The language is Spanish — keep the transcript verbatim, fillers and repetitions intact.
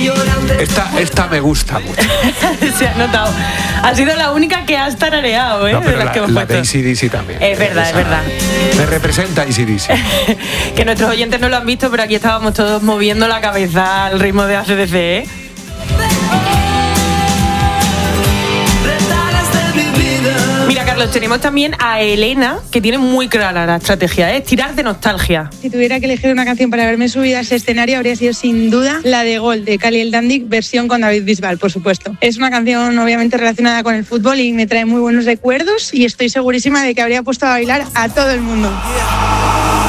Esta, esta me gusta mucho. Se ha notado. Ha sido la única que has tarareado, ¿eh? No, pero de las la, que hemos la de puesto. A C D C también. Es verdad, Esa es verdad. Me representa A C D C. Que nuestros oyentes no lo han visto, pero aquí estábamos todos moviendo la cabeza al ritmo de A C D C, ¿eh? Mira, Carlos, tenemos también a Elena, que tiene muy clara la estrategia, ¿eh? Tirar de nostalgia. Si tuviera que elegir una canción para haberme subido a ese escenario, habría sido sin duda la de Gol, de Cali el Dandy, versión con David Bisbal, por supuesto. Es una canción obviamente relacionada con el fútbol y me trae muy buenos recuerdos y estoy segurísima de que habría puesto a bailar a todo el mundo.